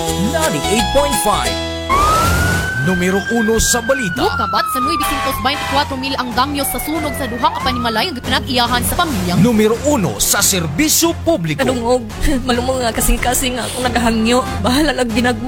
98.5. Numero 1 sa balita. Kabat sa 924 mil ang damyo sa sunog sa duha ka panimalay nga pinag-iyahan sa pamilyang. Numero 1 sa serbisyo publiko. Kadungog, malumong nga kasing-kasing nga akong nagahangyo. Bahala lang ginagmo.